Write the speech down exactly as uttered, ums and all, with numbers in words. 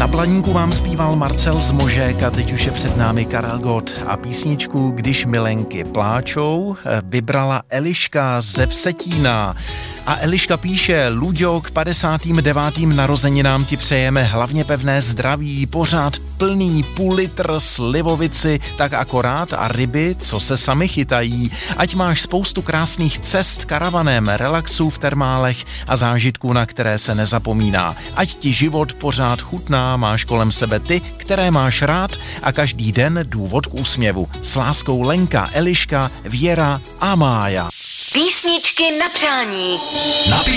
Na Blaníku vám zpíval Marcel Zmožek a teď už je před námi Karel Gott a písničku Když milenky pláčou vybrala Eliška ze Vsetína. A Eliška píše: Luďo, k padesátým devátým narozeninám ti přejeme hlavně pevné zdraví, pořád plný půl litr slivovici, tak akorát a ryby, co se sami chytají. Ať máš spoustu krásných cest karavanem, relaxů v termálech a zážitků, na které se nezapomíná. Ať ti život pořád chutná, máš kolem sebe ty, které máš rád a každý den důvod k úsměvu. S láskou Lenka, Eliška, Věra a Mája. Písničky na přání.